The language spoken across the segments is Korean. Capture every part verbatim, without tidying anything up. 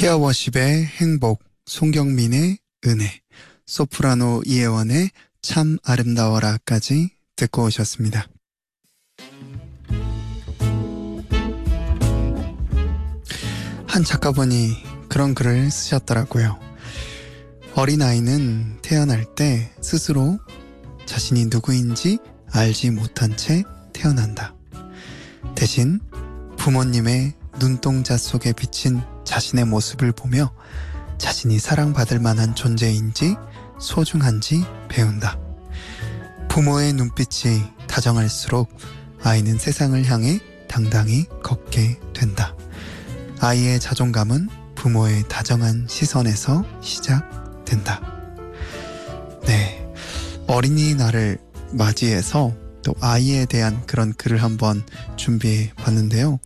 히어워십의 행복, 송경민의 은혜, 소프라노 이혜원의 참 아름다워라까지 듣고 오셨습니다. 한 작가분이 그런 글을 쓰셨더라고요. 어린아이는 태어날 때 스스로 자신이 누구인지 알지 못한 채 태어난다. 대신 부모님의 눈동자 속에 비친 자신의 모습을 보며 자신이 사랑받을 만한 존재인지 소중한지 배운다. 부모의 눈빛이 다정할수록 아이는 세상을 향해 당당히 걷게 된다. 아이의 자존감은 부모의 다정한 시선에서 시작된다. 네, 어린이날을 맞이해서 또 아이에 대한 그런 글을 한번 준비해 봤는데요.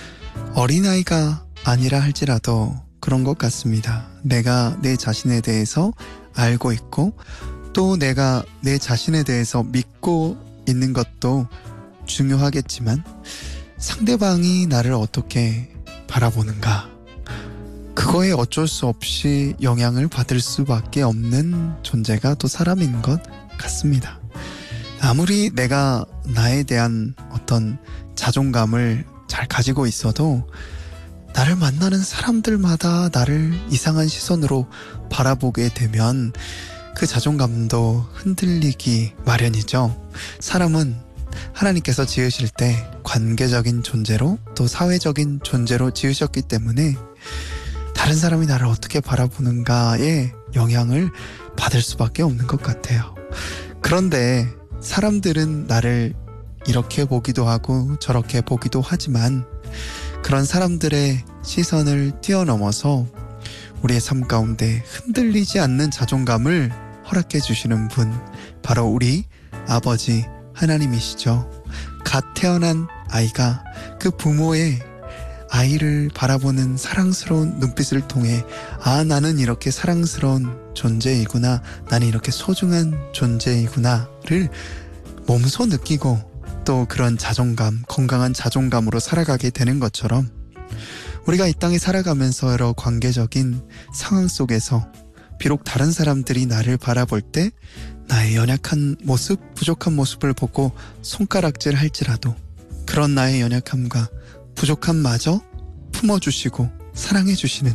어린아이가 아니라 할지라도 그런 것 같습니다. 내가 내 자신에 대해서 알고 있고 또 내가 내 자신에 대해서 믿고 있는 것도 중요하겠지만 상대방이 나를 어떻게 바라보는가, 그거에 어쩔 수 없이 영향을 받을 수밖에 없는 존재가 또 사람인 것 같습니다. 아무리 내가 나에 대한 어떤 자존감을 잘 가지고 있어도 나를 만나는 사람들마다 나를 이상한 시선으로 바라보게 되면 그 자존감도 흔들리기 마련이죠. 사람은 하나님께서 지으실 때 관계적인 존재로 또 사회적인 존재로 지으셨기 때문에 다른 사람이 나를 어떻게 바라보는가에 영향을 받을 수밖에 없는 것 같아요. 그런데 사람들은 나를 이렇게 보기도 하고 저렇게 보기도 하지만 그런 사람들의 시선을 뛰어넘어서 우리의 삶 가운데 흔들리지 않는 자존감을 허락해 주시는 분, 바로 우리 아버지 하나님이시죠. 갓 태어난 아이가 그 부모의 아이를 바라보는 사랑스러운 눈빛을 통해 아, 나는 이렇게 사랑스러운 존재이구나, 나는 이렇게 소중한 존재이구나를 몸소 느끼고 또 그런 자존감, 건강한 자존감으로 살아가게 되는 것처럼 우리가 이 땅에 살아가면서 여러 관계적인 상황 속에서 비록 다른 사람들이 나를 바라볼 때 나의 연약한 모습, 부족한 모습을 보고 손가락질 할지라도 그런 나의 연약함과 부족함마저 품어주시고 사랑해주시는,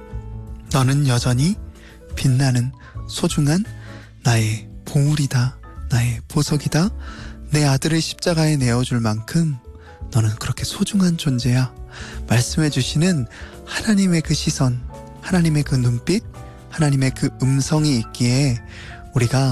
너는 여전히 빛나는 소중한 나의 보물이다, 나의 보석이다, 내 아들을 십자가에 내어줄 만큼 너는 그렇게 소중한 존재야 말씀해주시는 하나님의 그 시선, 하나님의 그 눈빛, 하나님의 그 음성이 있기에 우리가